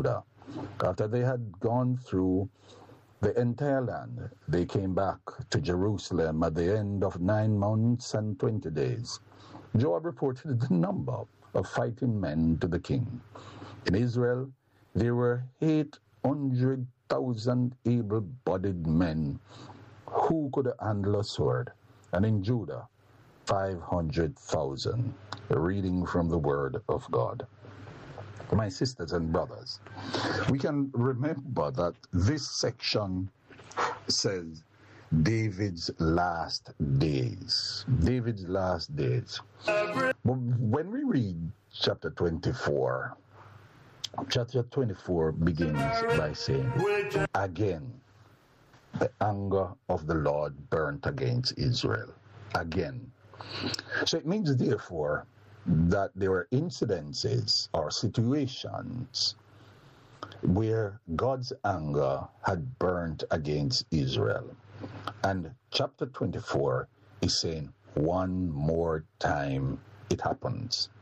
Judah. After they had gone through the entire land, they came back to Jerusalem at the end of 9 months and 20 days. Joab reported the number of fighting men to the king. In Israel, there were 800,000 able-bodied men who could handle a sword, and in Judah, 500,000. Reading from the Word of God. My sisters and brothers, we can remember that this section says David's last days. David's last days. But when we read chapter 24 begins by saying, again, the anger of the Lord burnt against Israel. Again. So it means, therefore, that there were incidences or situations where God's anger had burnt against Israel. And chapter 24 is saying one more time it happens.